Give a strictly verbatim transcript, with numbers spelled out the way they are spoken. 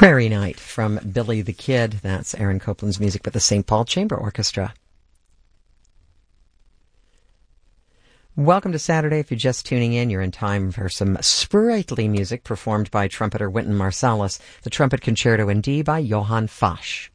Prairie Night from Billy the Kid. That's Aaron Copland's music with the Saint Paul Chamber Orchestra. Welcome to Saturday. If you're just tuning in, you're in time for some sprightly music performed by trumpeter Wynton Marsalis, the Trumpet Concerto in D by Johann Fasch.